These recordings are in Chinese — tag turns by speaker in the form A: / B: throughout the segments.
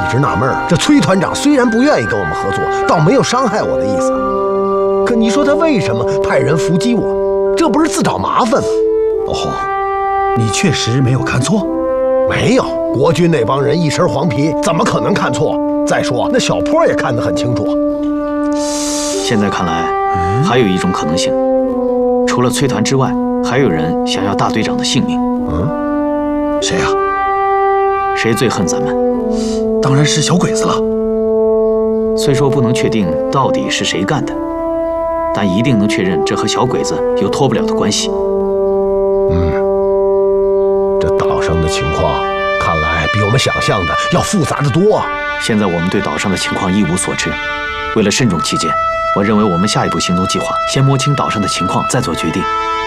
A: 直纳闷这崔团长虽然不愿意跟我们合作，倒没有伤害我的意思。可你说他为什么派人伏击我？这不是自找麻烦吗？
B: 老洪，你确实没有看错？
A: 没有，国军那帮人一身黄皮，怎么可能看错？再说那小坡也看得很清楚。
C: 现在看来，还有一种可能性，除了崔团之外，还有人想要大队长的性命。
B: 谁呀？
C: 谁最恨咱们？
B: 当然是小鬼子了。
C: 虽说不能确定到底是谁干的，但一定能确认这和小鬼子有脱不了的关系。
A: 这岛上的情况看来比我们想象的要复杂得多啊。
C: 现在我们对岛上的情况一无所知，为了慎重起见，我认为我们下一步行动计划先摸清岛上的情况，再做决定。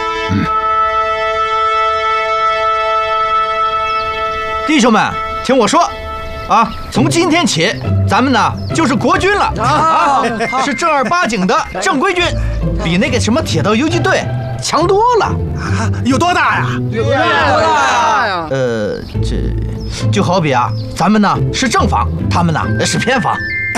D: 弟兄们，听我说，从今天起，咱们呢就是国军了是正儿八经的正规军，比那个什么铁道游击队强多了。
B: 有多大呀？
E: 有多大呀？
D: 这就好比咱们呢是正房，他们呢是偏房。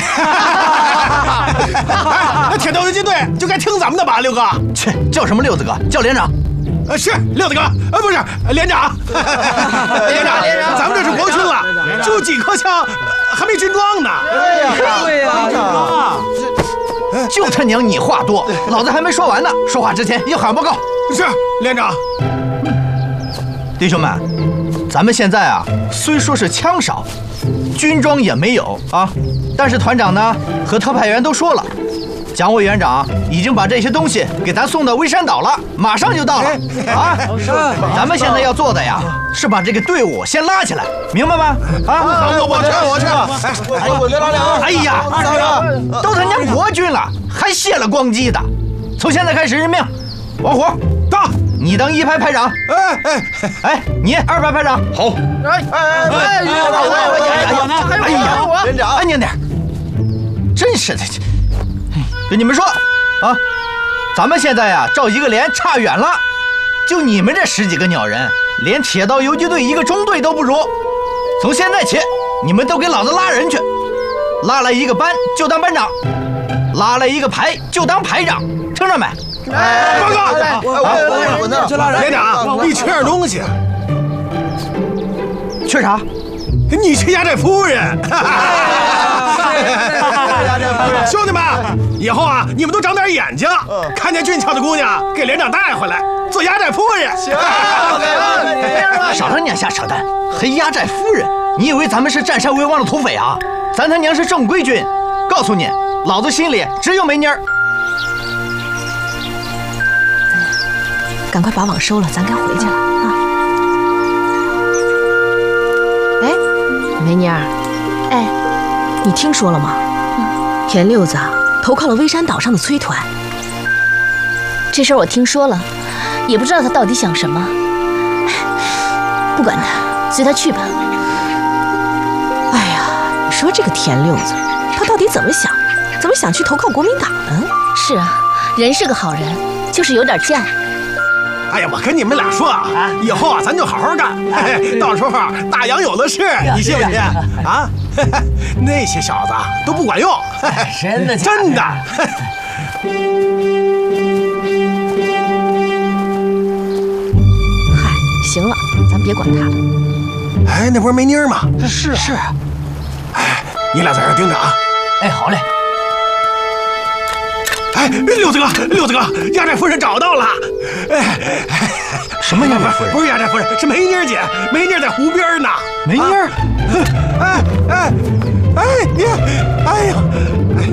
B: 那铁道游击队就该听咱们的吧，六哥。
D: 去，叫什么六子哥？叫连长。
B: 是六子哥，不是连长。连长，咱们这是国军了，就几颗枪，还没军装呢。
E: 对呀，
D: 就他娘你话多，老子还没说完呢。说话之前要喊报告。
B: 是连长。
D: 弟兄们，咱们现在虽说是枪少，军装也没有但是团长呢和特派员都说了，蒋委员长已经把这些东西给咱送到微山岛了，马上就到了咱们现在要做的是把这个队伍先拉起来，明白吗？
B: 我去。
E: 我连长两个。
D: 哎呀，都他娘国军了，还卸了光机的。从现在开始任命，王虎到，你当1排排长。你2排排长。好。
E: 连长，
D: 安静点。真是的，跟你们说咱们现在照一个连差远了，就你们这10几个鸟人，连铁道游击队一个中队都不如。从现在起，你们都给老子拉人去，拉来一个班就当班长，拉来一个排就当排长，听着没？
B: 报告，
E: 我那去拉人。
B: 连长，你缺点东西。
D: 缺啥？
B: 你缺压寨夫人。兄弟们，以后你们都长点眼睛，看见俊俏的姑娘，给连长带回来做压寨夫人。
E: 行，
D: 少他娘瞎扯淡，还压寨夫人？你以为咱们是占山为王的土匪啊？咱他娘是正规军。告诉你，老子心里只有梅妮儿。
F: 赶快把网收了，咱该回去了梅妮儿，你听说了吗？田六子投靠了微山岛上的崔团。
G: 这事儿我听说了，也不知道他到底想什么。不管他，随他去吧。
F: 哎呀，你说这个田六子，他到底怎么想去投靠国民党呢？
G: 是啊，人是个好人，就是有点犟。
B: 哎呀，我跟你们俩说以后咱就好好干，到时候大洋有的是，你信不信那些小子都不管用，
E: 真的
B: 真的。
F: 行了，咱别管他了。
B: 那不是梅妮儿吗？
E: 是。
B: 你俩在这盯着
E: 好嘞。
B: 六子哥，压寨夫人找到了。
D: 什么压寨夫人？
B: 不是压寨夫人，是梅妮儿姐。梅妮儿在湖边呢。
D: 梅妮儿？
B: 你，哎呀，